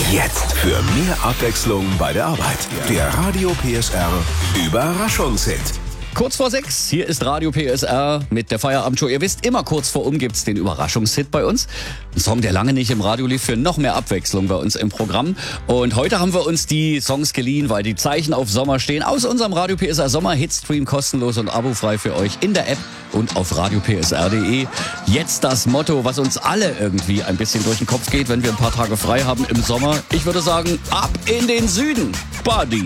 Jetzt für mehr Abwechslung bei der Arbeit. Der Radio PSR Überraschungshit. Kurz vor 6, hier ist Radio PSR mit der Feierabendshow. Ihr wisst, immer kurz vor gibt's den Überraschungshit bei uns. Ein Song, der lange nicht im Radio lief, für noch mehr Abwechslung bei uns im Programm. Und heute haben wir uns die Songs geliehen, weil die Zeichen auf Sommer stehen, aus unserem Radio PSR Sommer-Hitstream, kostenlos und abofrei für euch in der App und auf radiopsr.de. Jetzt das Motto, was uns alle irgendwie ein bisschen durch den Kopf geht, wenn wir ein paar Tage frei haben im Sommer. Ich würde sagen, ab in den Süden, Buddy.